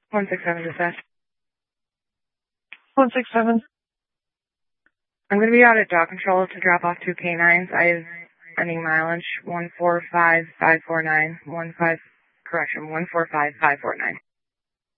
167 dispatch. 167. I'm going to be out at dog control to drop off 2 canines. I have ending mileage 145549. 1455549.